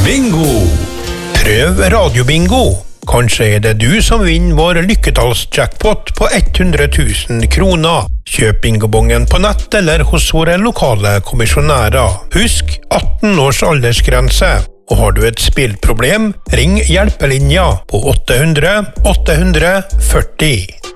Bingo! Prøv radiobingo. Kanskje er det du som vinner vår lykketallsjackpot på 100 000 kroner. Kjøp bingobongen på nett eller hos våre lokale kommisjonærer. Husk 18 års aldersgrense. Og har du et spillproblem, ring hjelpelinja på 800 840.